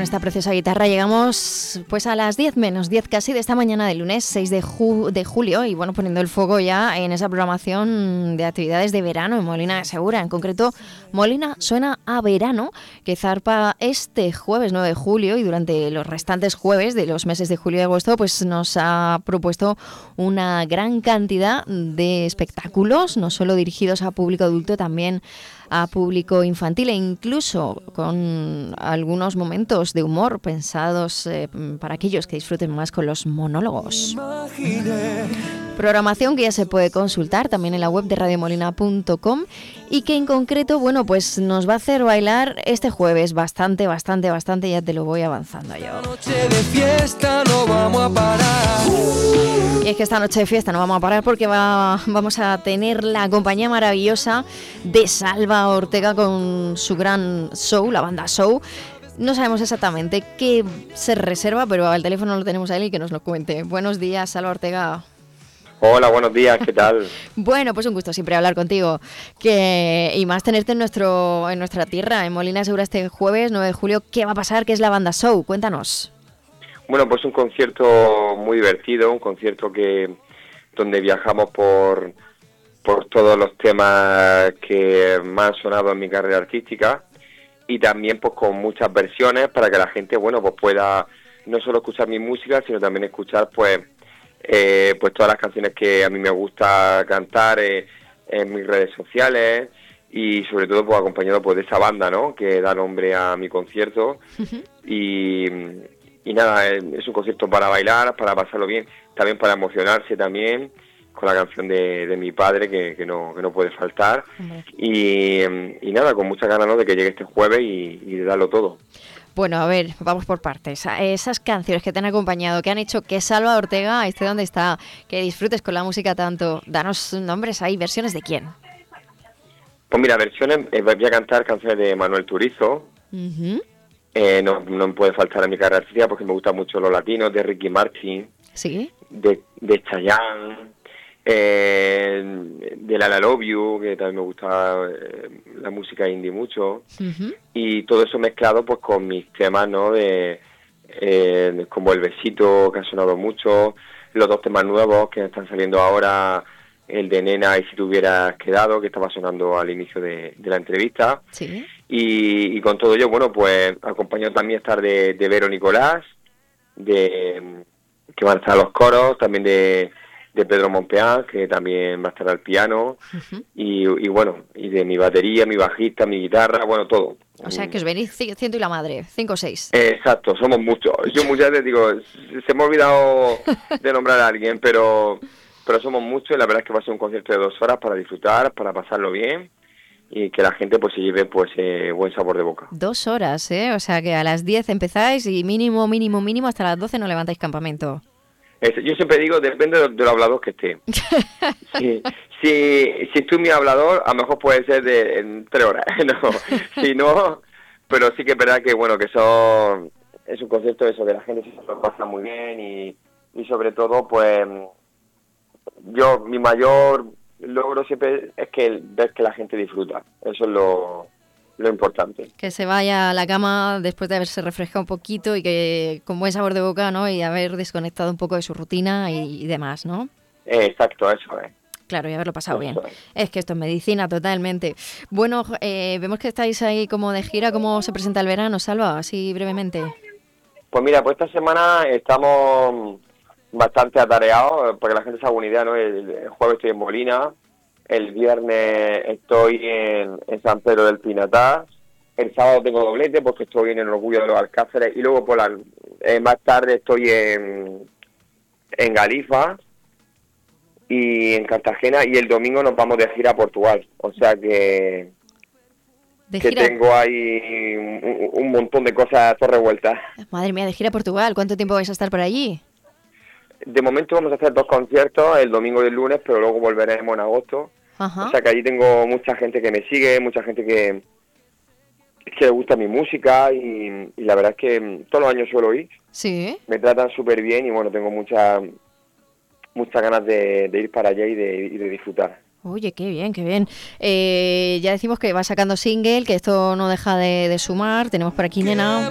con esta preciosa guitarra llegamos pues a las 10 menos 10 casi de esta mañana de lunes 6 de julio y bueno, poniendo el foco ya en esa programación de actividades de verano en Molina de Segura. En concreto, Molina suena a verano, que zarpa este jueves 9 de julio y durante los restantes jueves de los meses de julio y agosto pues nos ha propuesto una gran cantidad de espectáculos, no solo dirigidos a público adulto, también a público infantil e incluso con algunos momentos de humor pensados para aquellos que disfruten más con los monólogos. Programación que ya se puede consultar también en la web de radiomolina.com y que en concreto, bueno, pues nos va a hacer bailar este jueves bastante, ya te lo voy avanzando yo. Noche de fiesta no vamos a parar. Y es que esta noche de fiesta no vamos a parar porque vamos a tener la compañía maravillosa de Salva Ortega con su gran show, la banda Show. No sabemos exactamente qué se reserva, pero al teléfono lo tenemos a él y que nos lo cuente. Buenos días, Salva Ortega. Hola, buenos días, ¿qué tal? Bueno, pues un gusto siempre hablar contigo y más tenerte en nuestra tierra, en Molina de Segura este jueves 9 de julio. ¿Qué va a pasar? ¿Qué es la banda Show? Cuéntanos. Bueno, pues un concierto muy divertido, un concierto donde viajamos por todos los temas que más han sonado en mi carrera artística y también pues con muchas versiones para que la gente, bueno, pues pueda no solo escuchar mi música, sino también escuchar pues todas las canciones que a mí me gusta cantar en mis redes sociales y sobre todo pues acompañado pues de esa banda, ¿no?, que da nombre a mi concierto. Y nada, es un concierto para bailar, para pasarlo bien, también para emocionarse también con la canción de mi padre que no puede faltar. Y nada, con muchas ganas, ¿no?, de que llegue este jueves y de darlo todo. Bueno, a ver, vamos por partes. Esas canciones que te han acompañado, que han hecho que Salva Ortega esté donde está, que disfrutes con la música tanto, danos nombres ahí, versiones de quién. Pues mira, versiones, voy a cantar canciones de Manuel Turizo. Uh-huh. No me puede faltar en mi carrera artística porque me gustan mucho los latinos, de Ricky Martin, ¿sí?, de Chayanne, de La Love You, que también me gusta la música indie mucho. Uh-huh. Y todo eso mezclado pues con mis temas, ¿no?, como El Besito, que ha sonado mucho, los dos temas nuevos que están saliendo ahora, el de Nena y Si Te Hubieras Quedado, que estaba sonando al inicio de la entrevista. Sí. Y con todo ello, bueno, pues acompañado también estar de Vero Nicolás, que van a estar los coros, también de Pedro Monpeán, que también va a estar al piano. Uh-huh. y bueno, y de mi batería, mi bajista, mi guitarra, bueno, todo. O sea, que os venís ciento y la madre, 5 o 6. Exacto, somos muchos. Yo muchas veces digo, se me ha olvidado de nombrar a alguien, pero somos muchos y la verdad es que va a ser un concierto de 2 horas para disfrutar, para pasarlo bien y que la gente pues se lleve pues buen sabor de boca. 2 horas, ¿eh? O sea que a las 10 empezáis y mínimo hasta las 12 no levantáis campamento. Yo siempre digo, depende de lo hablador que esté. Si estoy muy hablador, a lo mejor puede ser en 3 horas. No, si no, pero sí que es verdad que bueno, que eso es un concierto eso, que la gente se lo pasa muy bien y sobre todo pues mi mayor logro siempre es ver que la gente disfruta. Eso es lo importante. Que se vaya a la cama después de haberse refrescado un poquito y que con buen sabor de boca, ¿no? Y haber desconectado un poco de su rutina y demás, ¿no? Exacto, eso es. Claro, y haberlo pasado bien. Es que esto es medicina totalmente. Bueno, vemos que estáis ahí como de gira. ¿Cómo se presenta el verano, Salva? Así brevemente. Pues mira, pues esta semana estamos bastante atareados, para que la gente se haga una idea, ¿no? El jueves estoy en Molina, el viernes estoy en San Pedro del Pinatar, el sábado tengo doblete porque estoy en el Orgullo de los Alcáceres y luego más tarde estoy en Galifa y en Cartagena y el domingo nos vamos de gira a Portugal, o sea que tengo ahí un montón de cosas todo revueltas. Madre mía, de gira a Portugal, ¿cuánto tiempo vais a estar por allí? De momento vamos a hacer 2 conciertos, el domingo y el lunes, pero luego volveremos en agosto. Ajá. O sea que allí tengo mucha gente que me sigue, mucha gente que le gusta mi música y la verdad es que todos los años suelo ir. Sí. Me tratan súper bien y bueno, tengo muchas ganas de ir para allá y de disfrutar. Oye, qué bien, qué bien. Ya decimos que va sacando single, que esto no deja de sumar. Tenemos por aquí Nena.